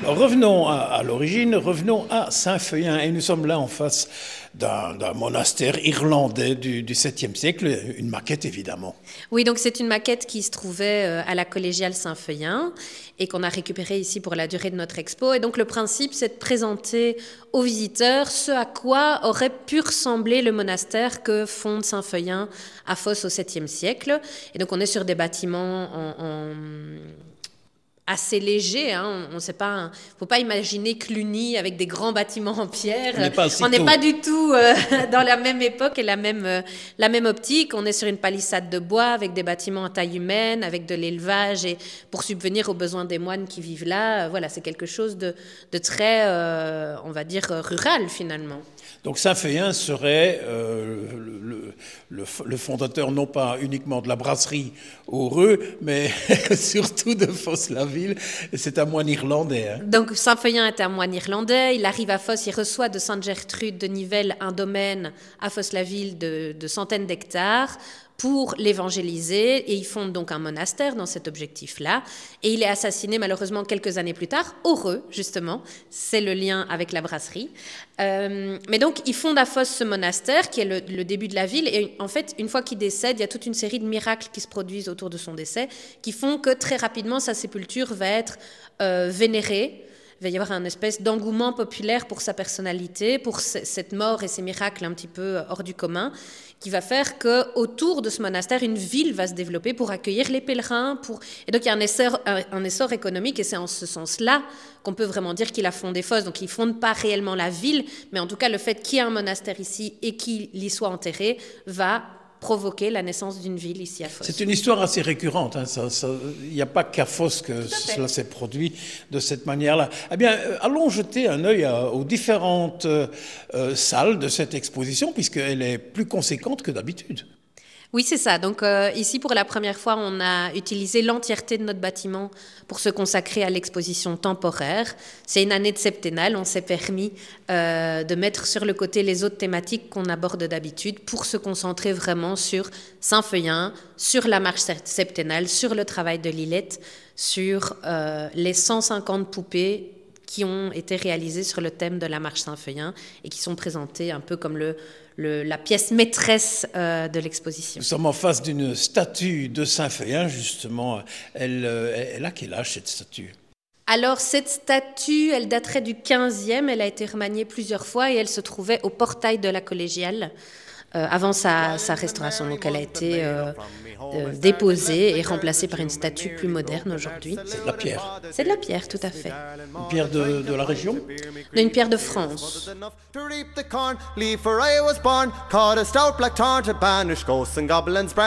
Alors, revenons à l'origine, revenons à Saint-Feuillin, et nous sommes là en face d'un monastère irlandais du 7e siècle, une maquette évidemment. Oui, donc c'est une maquette qui se trouvait à la collégiale Saint-Feuillin et qu'on a récupérée ici pour la durée de notre expo. Et donc le principe, c'est de présenter aux visiteurs ce à quoi aurait pu ressembler le monastère que fonde Saint-Feuillin à Fos au 7e siècle. Et donc on est sur des bâtiments assez léger, hein. On sait pas, faut pas imaginer Cluny avec des grands bâtiments en pierre. On n'est pas du tout dans la même époque et la même optique. On est sur une palissade de bois avec des bâtiments à taille humaine, avec de l'élevage et pour subvenir aux besoins des moines qui vivent là. Voilà, c'est quelque chose de très, on va dire, rural finalement. Donc Saint-Feuillin serait le fondateur non pas uniquement de la brasserie Heureux, mais surtout de Fos-la-Ville. C'est un moine irlandais. Hein. Donc Saint-Feuillin est un moine irlandais. Il arrive à Fos, il reçoit de Sainte-Gertrude de Nivelles un domaine à Fos-la-Ville de centaines d'hectares pour l'évangéliser, et il fonde donc un monastère dans cet objectif-là, et il est assassiné malheureusement quelques années plus tard, Heureux justement, c'est le lien avec la brasserie, mais donc il fonde à Fos ce monastère qui est le début de la ville, et en fait une fois qu'il décède, il y a toute une série de miracles qui se produisent autour de son décès, qui font que très rapidement sa sépulture va être vénérée. Il va y avoir un espèce d'engouement populaire pour sa personnalité, pour cette mort et ces miracles un petit peu hors du commun, qui va faire qu'autour de ce monastère, une ville va se développer pour accueillir les pèlerins. Et donc il y a un essor économique, et c'est en ce sens-là qu'on peut vraiment dire qu'il a fondé Fos. Donc il ne fonde pas réellement la ville, mais en tout cas le fait qu'il y ait un monastère ici et qu'il y soit enterré va provoquer la naissance d'une ville ici à Fos. C'est une histoire assez récurrente. Il n'y a pas qu'à Fos que cela s'est produit de cette manière-là. Eh bien, allons jeter un œil aux différentes salles de cette exposition, puisqu'elle est plus conséquente que d'habitude. Oui, c'est ça. Donc ici, pour la première fois, on a utilisé l'entièreté de notre bâtiment pour se consacrer à l'exposition temporaire. C'est une année de septennale. On s'est permis de mettre sur le côté les autres thématiques qu'on aborde d'habitude pour se concentrer vraiment sur Saint-Feuillin, sur la marche septennale, sur le travail de Lilette, sur les 150 poupées qui ont été réalisées sur le thème de la marche Saint-Feuillin et qui sont présentées un peu comme la pièce maîtresse de l'exposition. Nous sommes en face d'une statue de Saint-Feuillin, justement. Elle a quel âge, cette statue ? Alors, cette statue, elle daterait du 15e. Elle a été remaniée plusieurs fois et elle se trouvait au portail de la collégiale avant sa restauration. Donc, elle a été déposée et remplacée par une statue plus moderne aujourd'hui. C'est de la pierre. C'est de la pierre, tout à fait. Une pierre de la région ? Une pierre de France.